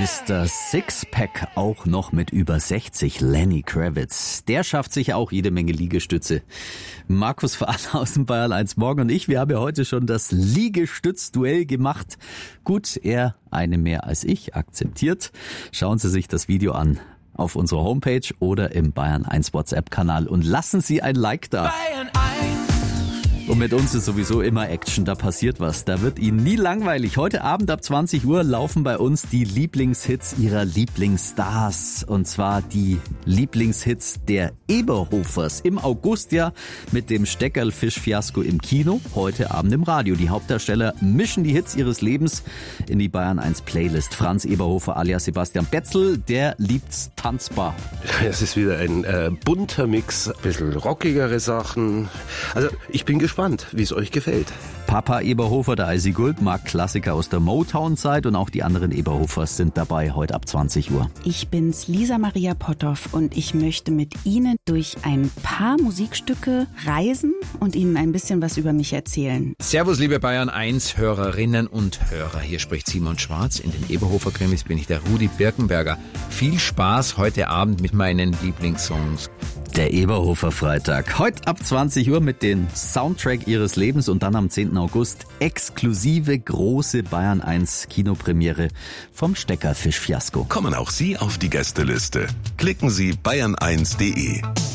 Mr. Sixpack, auch noch mit über 60, Lenny Kravitz. Der schafft sich auch jede Menge Liegestütze. Markus Fahrnhausen, Bayern 1 Morgen und ich, wir haben ja heute schon das Liegestützduell gemacht. Gut, er eine mehr als ich, akzeptiert. Schauen Sie sich das Video an auf unserer Homepage oder im Bayern 1 WhatsApp-Kanal und lassen Sie ein Like da. Bayern 1. Und mit uns ist sowieso immer Action, da passiert was. Da wird Ihnen nie langweilig. Heute Abend ab 20 Uhr laufen bei uns die Lieblingshits Ihrer Lieblingsstars. Und zwar die Lieblingshits der Eberhofers. Im August ja mit dem Steckerl-Fisch-Fiasko im Kino, heute Abend im Radio. Die Hauptdarsteller mischen die Hits ihres Lebens in die Bayern 1 Playlist. Franz Eberhofer alias Sebastian Betzel, der liebt's tanzbar. Es ist wieder ein bunter Mix, ein bisschen rockigere Sachen. Also ich bin gespannt, wie es euch gefällt. Papa Eberhofer, der Eisi Gulb, mag Klassiker aus der Motown-Zeit und auch die anderen Eberhofers sind dabei heute ab 20 Uhr. Ich bin's, Lisa Maria Potthoff, und ich möchte mit Ihnen durch ein paar Musikstücke reisen und Ihnen ein bisschen was über mich erzählen. Servus, liebe Bayern 1 Hörerinnen und Hörer. Hier spricht Simon Schwarz. In den Eberhofer-Krimis bin ich der Rudi Birkenberger. Viel Spaß heute Abend mit meinen Lieblingssongs. Der Eberhofer Freitag. Heute ab 20 Uhr mit dem Soundtrack Ihres Lebens und dann am 10. August exklusive große Bayern 1 Kinopremiere vom Steckerl-Fisch-Fiasko. Kommen auch Sie auf die Gästeliste. Klicken Sie bayern1.de.